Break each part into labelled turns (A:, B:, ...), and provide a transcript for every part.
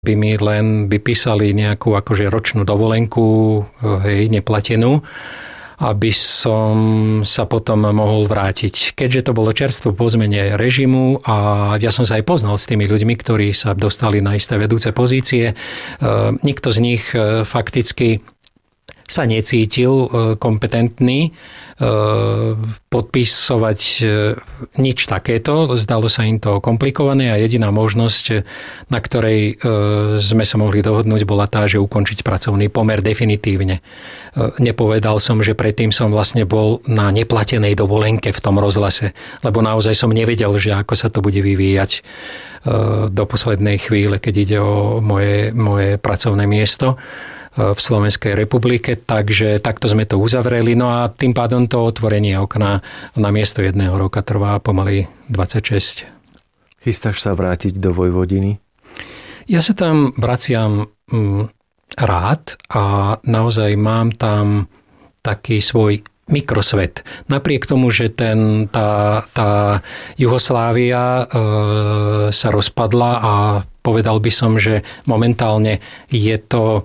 A: by mi len vypísali nejakú akože ročnú dovolenku, hej, neplatenú, aby som sa potom mohol vrátiť. Keďže to bolo čerstvo po zmene režimu a ja som sa aj poznal s tými ľuďmi, ktorí sa dostali na isté vedúce pozície, nikto z nich fakticky sa necítil kompetentný podpisovať nič takéto. Zdalo sa im to komplikované a jediná možnosť, na ktorej sme sa mohli dohodnúť, bola tá, že ukončiť pracovný pomer definitívne. Nepovedal som, že predtým som vlastne bol na neplatenej dovolenke v tom rozhlase, lebo naozaj som nevedel, že ako sa to bude vyvíjať do poslednej chvíle, keď ide o moje pracovné miesto v Slovenskej republike, takže takto sme to uzavreli. No a tým pádom to otvorenie okna na miesto 1 roka trvá pomaly 26.
B: Chystáš sa vrátiť do Vojvodiny?
A: Ja sa tam vraciam rád a naozaj mám tam taký svoj mikrosvet. Napriek tomu, že tá Juhoslávia sa rozpadla a povedal by som, že momentálne je to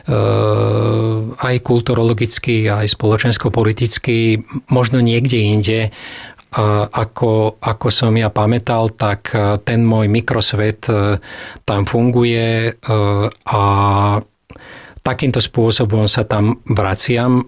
A: aj kulturologicky, aj spoločensko-politicky možno niekde inde. Ako som ja pamätal, tak ten môj mikrosvet tam funguje a takýmto spôsobom sa tam vraciam.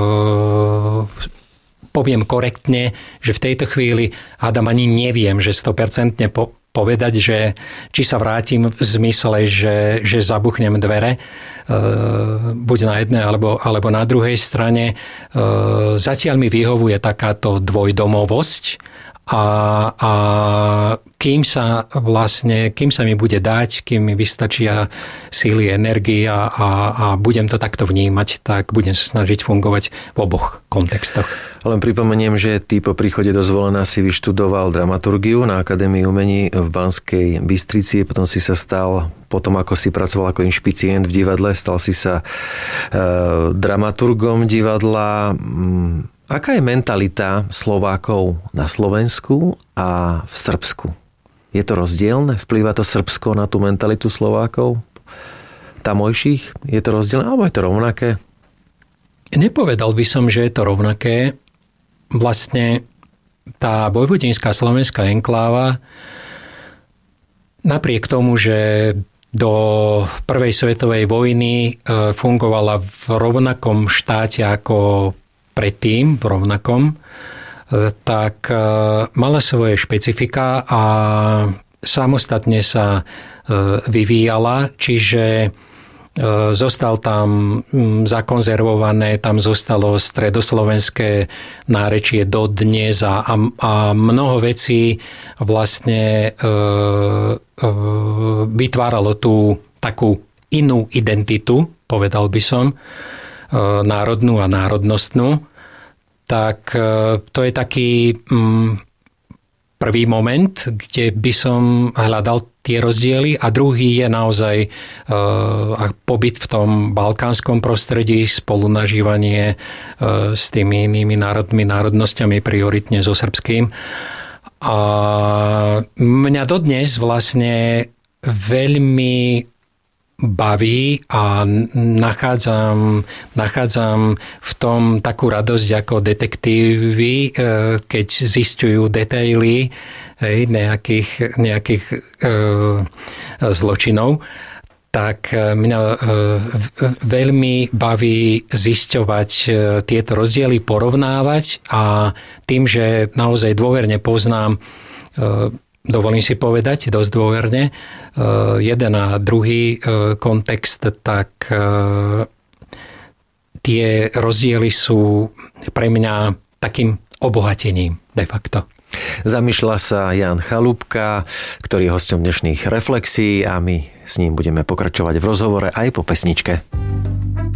A: Poviem korektne, že v tejto chvíli hádam ani neviem, že 100% povedať, že či sa vrátim v zmysle, že zabuchnem dvere, buď na jednej alebo na druhej strane. Zatiaľ mi vyhovuje takáto dvojdomovosť a kým sa mi bude dať, kým mi vystačia síly, energia a budem to takto vnímať, tak budem sa snažiť fungovať v oboch kontextoch.
B: Len pripomeniem, že ty po príchode do Zvolena si vyštudoval dramaturgiu na Akadémii umení v Banskej Bystrici, potom si sa stal, potom ako si pracoval ako inšpicient v divadle, stal si sa dramaturgom divadla. Aká je mentalita Slovákov na Slovensku a v Srbsku? Je to rozdielne? Vplýva to Srbsko na tú mentalitu Slovákov? Tamojších? Je to rozdielne? Alebo je to rovnaké?
A: Nepovedal by som, že je to rovnaké. Vlastne tá vojvodinská slovenská enkláva napriek tomu, že do prvej svetovej vojny fungovala v rovnakom štáte ako predtým, v rovnakom, tak mala svoje špecifika a samostatne sa vyvíjala, čiže zostal tam zakonzervované, tam zostalo stredoslovenské nárečie dodnes a mnoho vecí vlastne vytváralo tú takú inú identitu, povedal by som, národnú a národnostnú, tak to je taký prvý moment, kde by som hľadal tie rozdiely a druhý je naozaj pobyt v tom balkánskom prostredí, spolunažívanie s tými inými národmi, národnosťami, prioritne so srbským. A mňa dodnes vlastne veľmi baví a nachádzam v tom takú radosť ako detektívy, keď zisťujú detaily nejakých zločinov, tak mňa veľmi baví zisťovať tieto rozdiely, porovnávať a tým, že naozaj dôverne poznám, dovolím si povedať, dosť dôverne, jeden a druhý kontext, tak tie rozdiely sú pre mňa takým obohatením de facto.
B: Zamýšľa sa Ján Chalúbka, ktorý je hosťom dnešných reflexií a my s ním budeme pokračovať v rozhovore aj po pesničke.